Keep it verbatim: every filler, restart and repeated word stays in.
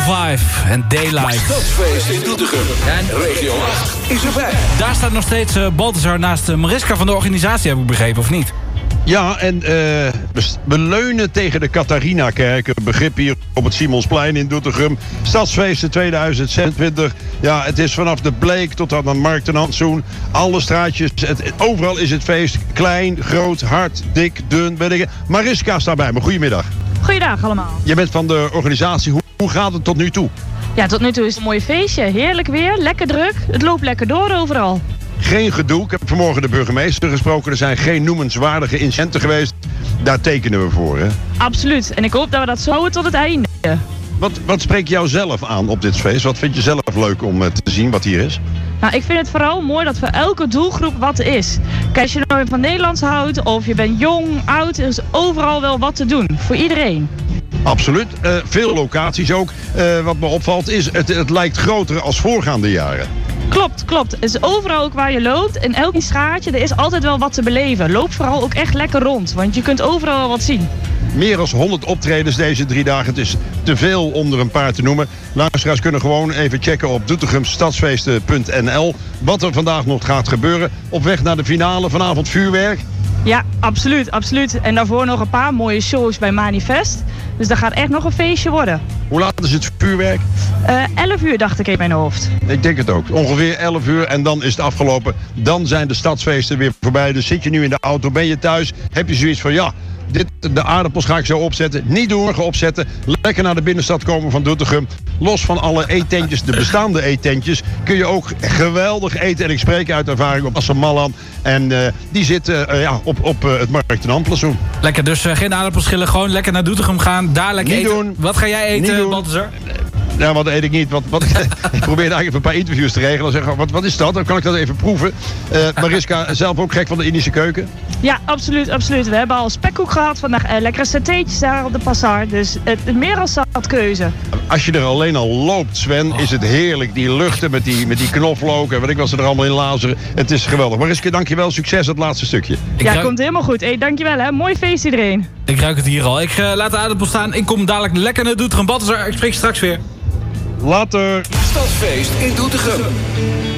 vijf en Daylight. Stadsfeest in Doetinchem. En regio acht is erbij. Daar staat nog steeds uh, Balthazar naast uh, Mariska van de organisatie, heb ik begrepen, of niet? Ja, en uh, we leunen tegen de Catharina-kerk. Een begrip hier op het Simonsplein in Doetinchem. Stadsfeesten tweeduizend zesentwintig. Ja, het is vanaf de Bleek tot aan de Markt en Handschoen. Alle straatjes, het, overal is het feest. Klein, groot, hard, dik, dun. Ben ik... Mariska staat bij me. Goedemiddag. Goeiedag allemaal. Je bent van de organisatie. Hoe, hoe gaat het tot nu toe? Ja, tot nu toe is het een mooi feestje. Heerlijk weer, lekker druk. Het loopt lekker door overal. Geen gedoe. Ik heb vanmorgen de burgemeester gesproken. Er zijn geen noemenswaardige incidenten geweest. Daar tekenen we voor, hè? Absoluut. En ik hoop dat we dat zo houden tot het einde. Wat, wat spreekt jou zelf aan op dit feest? Wat vind je zelf leuk om te zien wat hier is? Nou, ik vind het vooral mooi dat voor elke doelgroep wat er is. Kijk, als je nou van Nederlands houdt of je bent jong, oud, er is overal wel wat te doen. Voor iedereen. Absoluut. Uh, veel locaties ook. Uh, wat me opvalt is, het, het lijkt groter als voorgaande jaren. Klopt, klopt. Het is overal ook waar je loopt. In elk straatje, er is altijd wel wat te beleven. Loop vooral ook echt lekker rond, want je kunt overal wel wat zien. Meer dan honderd optredens deze drie dagen. Het is te veel om er een paar te noemen. Luisteraars kunnen gewoon even checken op doetinchem-stadsfeesten punt n l. Wat er vandaag nog gaat gebeuren. Op weg naar de finale, vanavond vuurwerk. Ja, absoluut, absoluut. En daarvoor nog een paar mooie shows bij Manifest. Dus dat gaat echt nog een feestje worden. Hoe laat is het vuurwerk? Uh, elf uur dacht ik in mijn hoofd. Ik denk het ook. Ongeveer elf uur en dan is het afgelopen. Dan zijn de stadsfeesten weer voorbij. Dus zit je nu in de auto, ben je thuis, heb je zoiets van ja... Dit, de aardappels ga ik zo opzetten. Niet doen, morgen opzetten. Lekker naar de binnenstad komen van Doetinchem. Los van alle eetentjes, de bestaande eetentjes, kun je ook geweldig eten. En ik spreek uit ervaring op Assemallan. En uh, die zit uh, uh, ja, op, op uh, het Markt en Amplessoen. Lekker, dus uh, geen aardappelschillen. Gewoon lekker naar Doetinchem gaan. Daar lekker Niet eten. Doen. Wat ga jij eten, Balthazar? Nou, wat eet ik niet. Wat, wat, ik probeer eigenlijk een paar interviews te regelen. Dan zeg, wat, wat is dat? Dan kan ik dat even proeven. Uh, Mariska, zelf ook gek van de Indische keuken? Ja, absoluut, absoluut. We hebben al spekkoek gehad. Vandaag uh, lekkere satéetjes daar op de Passar. Dus het uh, meer als zat keuze. Als je er alleen al loopt, Sven, is het heerlijk. Die luchten met die, met die knoflook en wat ik was er allemaal in lazeren. Het is geweldig. Mariska, dankjewel. Succes het laatste stukje. Ik ja, ruik... komt helemaal goed. Hey, dankjewel, hè. Mooi feest iedereen. Ik ruik het hier al. Ik uh, laat de aardappel staan. Ik kom dadelijk lekker naar Doetinchem. Balthazar, ik spreek straks weer. Later. Stadsfeest in Doetinchem.